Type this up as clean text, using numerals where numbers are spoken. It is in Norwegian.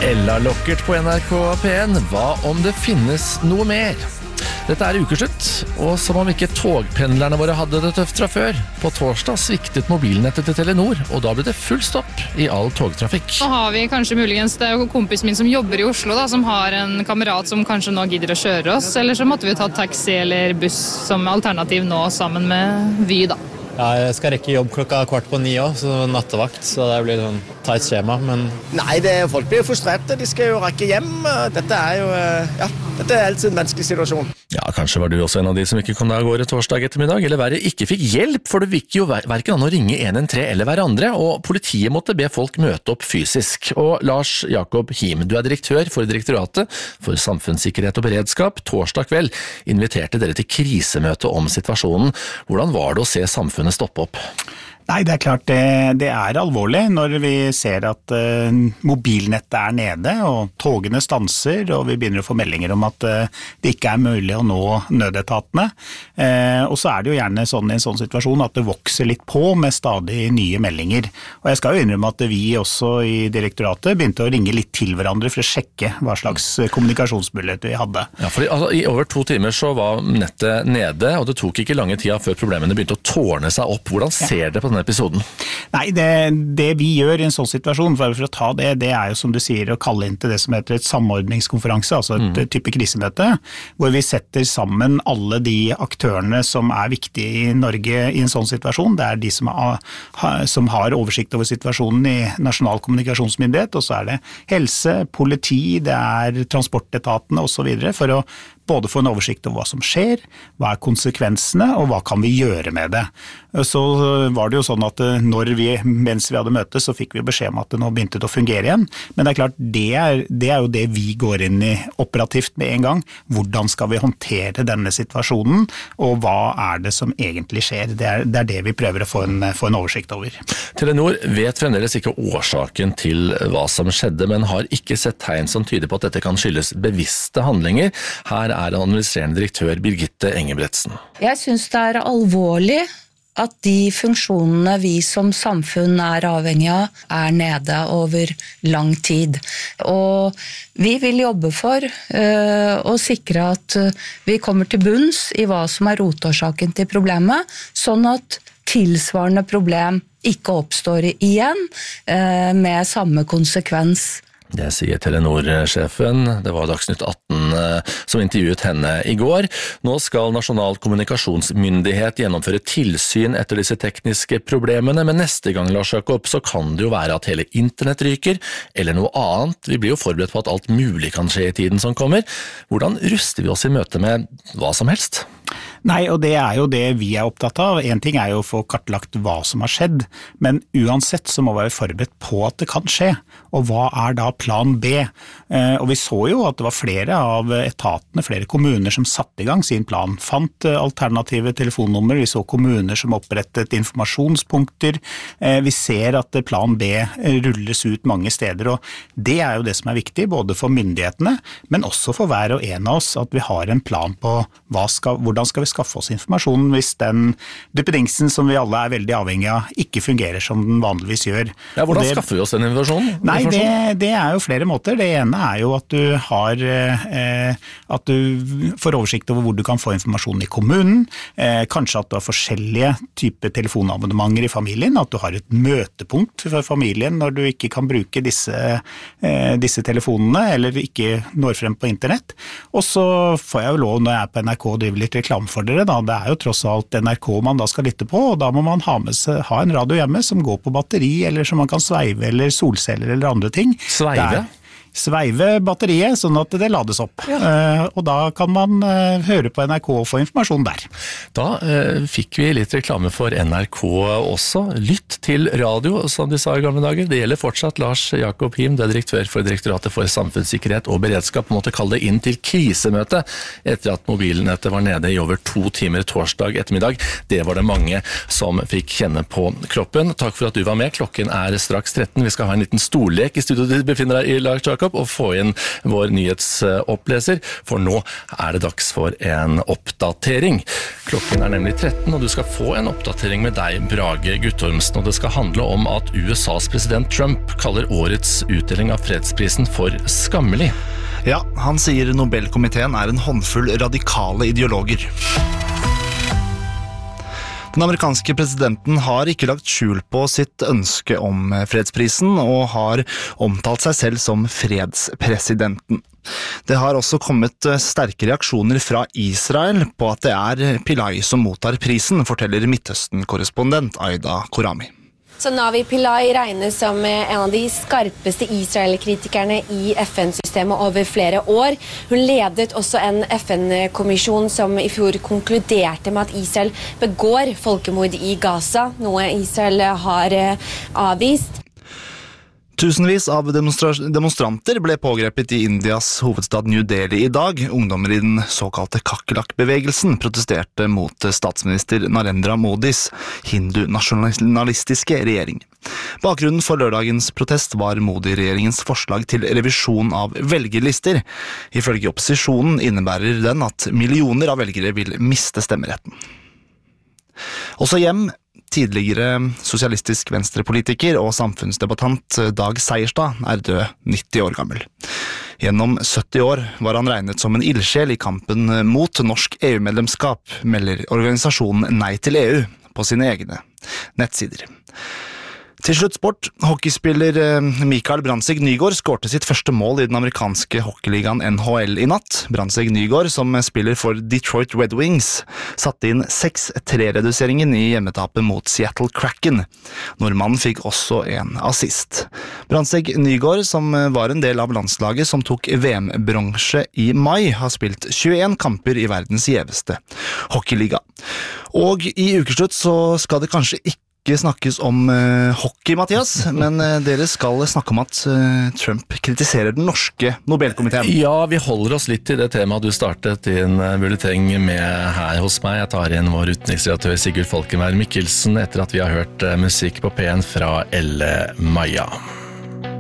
Ella Lockert på NRK P1. Hva om det finnes noe mer? Dette ukeslutt, og som om ikke togpendlerne våre hadde det tøft fra før. På torsdag sviktet mobilnettet til Telenor, og da ble det full stopp i all togtrafikk. Nå har vi kanskje muligens, det jo kompisen min som jobber i Oslo da, som har en kamerat som kanskje nå gidder å kjøre oss, eller så måtte vi ta taxi eller buss som alternativ nå sammen med Vy da. Ja, jeg skal rekke jobb 8:15 også, så nattevakt, så det blir sånn tight skjema, men... Nei, folk blir frustrerte, de skal jo rekke hjem. Dette dette alltid en menneskelig situasjon. Ja, kanskje var du også en av de som ikke kom deg av gårde torsdag ettermiddag, eller verre, ikke fikk hjelp, for du fikk jo hverken an å ringe 113 eller hverandre, og politiet måtte be folk møte opp fysisk. Og Lars Jakob Him, du direktør for Direktoratet for samfunnssikkerhet og beredskap. Torsdag kveld inviterte dere til krisemøte om situasjonen. Hvordan var det å se samfunnet stoppe opp? Nei, det klart det alvorlig når vi ser at mobilnettet nede og togene stanser, og vi begynner å få meldinger om at det ikke mulig å nå nødetatene. Og så det jo gjerne sånn i en sånn situasjon at det vokser litt på med stadig nye meldinger. Og jeg skal jo innrømme at vi også i direktoratet begynte å ringe litt til hverandre for å sjekke hva slags kommunikasjonsmuligheter vi hadde. Ja, for i over 2 timer så var nettet nede, og det tok ikke lange tida før problemene begynte å tårne seg opp. Hvordan ser det på denne episoden? Nei, det vi gjør i en sånn situasjon, for å ta det jo som du sier å kalle inn til det som heter et samordningskonferanse, altså et type krisemøte, hvor vi setter sammen alle de aktørene som viktige i Norge i en sånn situasjon. Det de som har oversikt over situasjonen i Nasjonal kommunikasjonsmyndighet, og så det helse, politi, det transportetatene og så videre, for å både få en oversikt over hva som skjer, hva konsekvensene, og hva kan vi gjøre med det. Så var det jo sånn at mens vi hadde møte, så fikk vi beskjed om at det nå begynte å fungere igjen. Men det klart, det jo det vi går inn i operativt med en gang. Hvordan skal vi håndtere denne situasjonen, og hva det som egentlig skjer? Det det vi prøver å få en oversikt over. Telenor vet fremdeles ikke årsaken til hva som skjedde, men har ikke sett tegn som tyder på at dette kan skyldes bevisste handlinger. Her administrerende direktør Birgitte Engebretsen. Jeg synes det alvorlig at de funksjonene vi som samfunn avhengig av nede over lang tid. Og vi vil jobbe for å sikre at vi kommer til bunns i hva som rotårsaken til problemet, sånn at tilsvarende problem ikke oppstår igjen med samme konsekvens. Det sier Telenor-sjefen. Det var Dagsnytt 18 som intervjuet henne i går. Nå skal Nasjonal kommunikasjonsmyndighet gjennomføre tilsyn etter disse tekniske problemene, men neste gang, Lars Jakob, så kan det jo være at hele internett ryker, eller noe annet. Vi blir jo forberedt på at alt mulig kan skje i tiden som kommer. Hvordan ruster vi oss i møte med hva som helst? Nei, og det jo det vi opptatt av. En ting jo å få kartlagt hva som har skjedd, men uansett så må vi være forberedt på at det kan skje. Og hva da plan B? Og vi så jo at det var flere av etatene, flere kommuner som satte i gang sin plan, fant alternative telefonnummer, vi så kommuner som opprettet informasjonspunkter, vi ser at plan B rulles ut mange steder, og det jo det som viktig, både for myndighetene, men også for hver og en av oss, at vi har en plan på hvordan skal vi skaffe oss informasjon hvis den duppedingsen som vi alle veldig avhengig av ikke fungerer som den vanligvis gjør. Ja, hvordan skaffer vi oss den informasjonen? Nei, det jo flere måter. Det ene jo at du har at du får oversikt over hvor du kan få informasjon i kommunen, kanskje at du har forskjellige typer telefonabonnementer i familien, at du har et møtepunkt for familien når du ikke kan bruke disse telefonene eller ikke når frem på internett. Og så får jeg jo lov når jeg på NRK og driver litt reklame for dere da, det jo tross alt NRK man da skal lytte på, og da må man ha en radio hjemme som går på batteri, eller som man kan sveive, eller solceller, eller andre ting. Sveive batteriet, sånn at det lades opp. Ja. Og da kan man høre på NRK og få informasjon der. Da fikk vi litt reklame for NRK også. Lytt til radio, som de sa i gamle dager. Det gjelder fortsatt. Lars Jakob Him, direktør for Direktoratet for samfunnssikkerhet og beredskap, måtte kalle det inn til krisemøte etter at mobilnettet var nede i over 2 timer torsdag ettermiddag. Det var det mange som fikk kjenne på kroppen. Takk for at du var med. Klokken straks 13. Vi skal ha en liten stollek i studio. Du befinner deg i, Lars Jakob. Jakob, og få inn vår nyhetsoppleser, for nå er det dags for en oppdatering. Klokken er nemlig 13, og du skal få en oppdatering med deg, Brage Guttormsen, og det skal handle om at USAs president Trump kaller årets utdeling av fredsprisen for skammelig. Ja, han sier Nobelkomiteen er en håndfull radikale ideologer. Den amerikanske presidenten har ikke lagt skjul på sitt ønske om fredsprisen, og har omtalt seg selv som fredspresidenten. Det har også kommet sterke reaksjoner fra Israel på at det er Pillay som mottar prisen, forteller Midtøsten-korrespondent Aida Korami. Så Navi Pillay regnes som en av de skarpeste Israel-kritikerne i FN-systemet over flere år. Hun ledet også en FN-kommisjon som i fjor konkluderte med at Israel begår folkemord i Gaza, noe Israel har avvist. Tusenvis av demonstranter ble pågrepet i Indias hovedstad New Delhi i dag. Ungdommer i den såkalte Kakelak-bevegelsen protesterte mot statsminister Narendra Modis hindu-nasjonalistiske regjering. Bakgrunnen for lørdagens protest var Modi-regjeringens forslag til revisjon av velgerlister. Ifølge opposisjonen innebærer den at millioner av velgere vil miste stemmeretten. Også hjem. Tidligere sosialistisk venstrepolitiker og samfunnsdebattant Dag Seierstad er død 90 år gammel. Gjennom 70 år var han regnet som en ildsjel i kampen mot norsk EU-medlemskap, melder organisasjonen Nei til EU på sine egne nettsider. Til slutt sport. Hockeyspiller Mikael Brandtzæg Nygaard skårte sitt første mål i den amerikanske hockeyligaen NHL i natt. Brandtzæg Nygaard, som spiller for Detroit Red Wings, satte inn 6-3-reduseringen i hjemmetapet mot Seattle Kraken. Nordmannen fikk også en assist. Brandtzæg Nygaard, som var en del av landslaget som tok VM-bronse i mai, har spilt 21 kamper i verdens gjeveste hockeyliga. Og i ukeslutt så skal det kanskje ikke snakkes om hockey, Mathias, men dere skal snakke om at Trump kritiserer den norske Nobelkomiteen. Ja, vi holder oss litt til det temaet du startet din bulleteng med her hos meg. Jeg tar inn vår utenriksredaktør Sigurd Falkenberg Mikkelsen etter at vi har hørt musikk på P1 fra Elle Maja.